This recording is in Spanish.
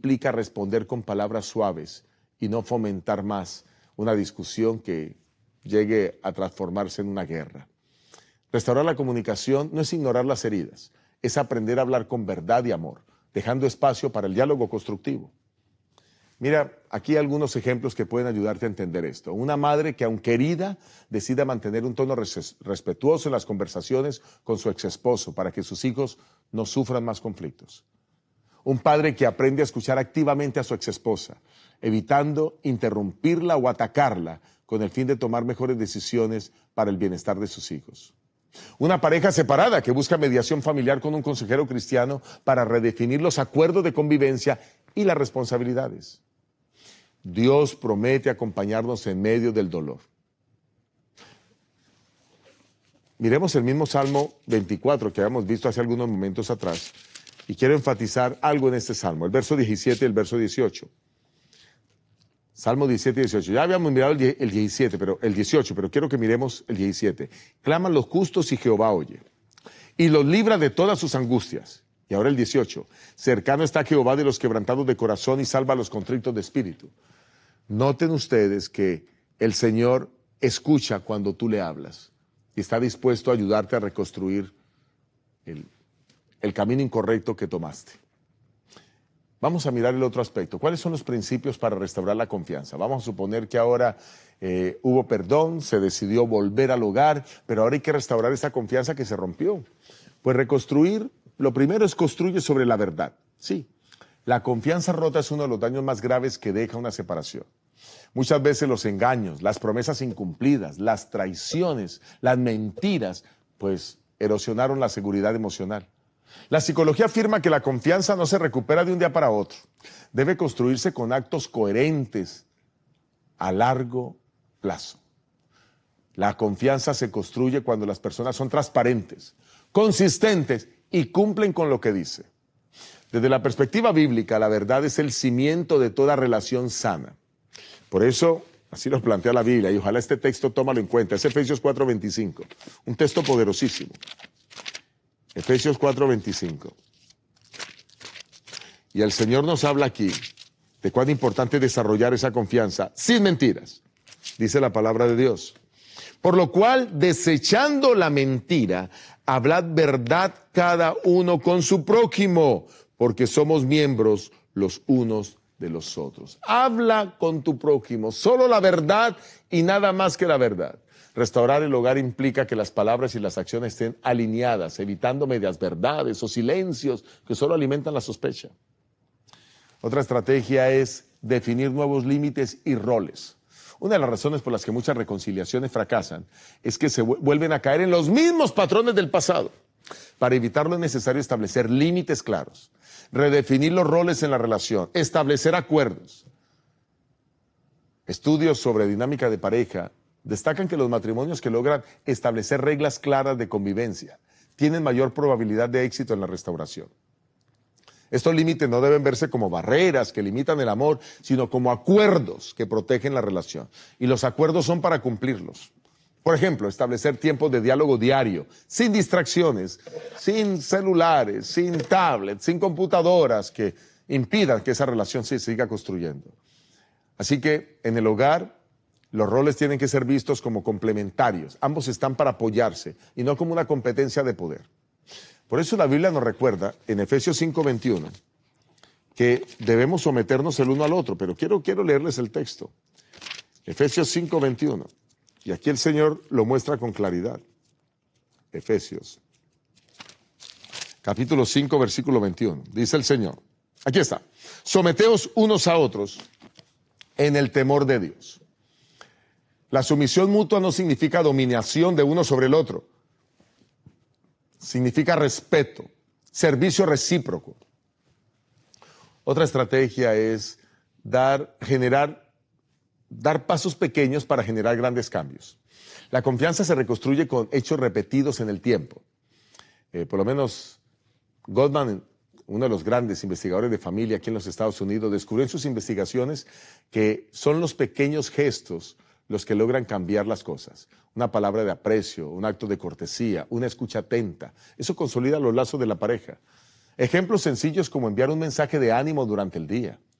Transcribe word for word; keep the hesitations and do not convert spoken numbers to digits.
implica responder con palabras suaves y no fomentar más una discusión que llegue a transformarse en una guerra. Restaurar la comunicación no es ignorar las heridas, es aprender a hablar con verdad y amor, dejando espacio para el diálogo constructivo. Mira, aquí hay algunos ejemplos que pueden ayudarte a entender esto. Una madre que, aunque herida, decida mantener un tono res- respetuoso en las conversaciones con su exesposo para que sus hijos no sufran más conflictos. Un padre que aprende a escuchar activamente a su exesposa, evitando interrumpirla o atacarla con el fin de tomar mejores decisiones para el bienestar de sus hijos. Una pareja separada que busca mediación familiar con un consejero cristiano para redefinir los acuerdos de convivencia y las responsabilidades. Dios promete acompañarnos en medio del dolor. Miremos el mismo Salmo veinticuatro que habíamos visto hace algunos momentos atrás y quiero enfatizar algo en este Salmo, el verso diecisiete y el verso dieciocho. Salmo diecisiete y dieciocho. Ya habíamos mirado el diecisiete, pero el dieciocho, pero quiero que miremos el diecisiete. Claman los justos y Jehová oye, y los libra de todas sus angustias. Y ahora el dieciocho. Cercano está Jehová de los quebrantados de corazón y salva a los contritos de espíritu. Noten ustedes que el Señor escucha cuando tú le hablas y está dispuesto a ayudarte a reconstruir el, el camino incorrecto que tomaste. Vamos a mirar el otro aspecto. ¿Cuáles son los principios para restaurar la confianza? Vamos a suponer que ahora eh, hubo perdón, se decidió volver al hogar, pero ahora hay que restaurar esa confianza que se rompió. Pues reconstruir, lo primero es construye sobre la verdad. Sí, la confianza rota es uno de los daños más graves que deja una separación. Muchas veces los engaños, las promesas incumplidas, las traiciones, las mentiras, pues erosionaron la seguridad emocional. La psicología afirma que la confianza no se recupera de un día para otro. Debe construirse con actos coherentes a largo plazo. La confianza se construye cuando las personas son transparentes, consistentes y cumplen con lo que dice. Desde la perspectiva bíblica, la verdad es el cimiento de toda relación sana. Por eso, así lo plantea la Biblia, y ojalá este texto tómalo en cuenta. Es Efesios cuatro veinticinco, un texto poderosísimo. Efesios cuatro veinticinco. Y el Señor nos habla aquí de cuán importante es desarrollar esa confianza sin mentiras, dice la palabra de Dios. Por lo cual, desechando la mentira, hablad verdad cada uno con su prójimo, porque somos miembros los unos de los otros. Habla con tu prójimo, solo la verdad y nada más que la verdad. Restaurar el hogar implica que las palabras y las acciones estén alineadas, evitando medias verdades o silencios que solo alimentan la sospecha. Otra estrategia es definir nuevos límites y roles. Una de las razones por las que muchas reconciliaciones fracasan es que se vuelven a caer en los mismos patrones del pasado. Para evitarlo es necesario establecer límites claros, redefinir los roles en la relación, establecer acuerdos. Estudios sobre dinámica de pareja destacan que los matrimonios que logran establecer reglas claras de convivencia tienen mayor probabilidad de éxito en la restauración. Estos límites no deben verse como barreras que limitan el amor, sino como acuerdos que protegen la relación. Y los acuerdos son para cumplirlos. Por ejemplo, establecer tiempos de diálogo diario, sin distracciones, sin celulares, sin tablets, sin computadoras que impidan que esa relación se siga construyendo. Así que en el hogar, los roles tienen que ser vistos como complementarios. Ambos están para apoyarse y no como una competencia de poder. Por eso la Biblia nos recuerda en Efesios cinco veintiuno que debemos someternos el uno al otro, pero quiero, quiero leerles el texto. Efesios cinco veintiuno. Y aquí el Señor lo muestra con claridad. Efesios, capítulo cinco, versículo veintiuno. Dice el Señor, aquí está, someteos unos a otros en el temor de Dios. La sumisión mutua no significa dominación de uno sobre el otro. Significa respeto, servicio recíproco. Otra estrategia es dar, generar, dar pasos pequeños para generar grandes cambios. La confianza se reconstruye con hechos repetidos en el tiempo. Eh, por lo menos Goldman, uno de los grandes investigadores de familia aquí en los Estados Unidos, descubrió en sus investigaciones que son los pequeños gestos los que logran cambiar las cosas. Una palabra de aprecio, un acto de cortesía, una escucha atenta. Eso consolida los lazos de la pareja. Ejemplos sencillos como enviar un mensaje de ánimo durante el día.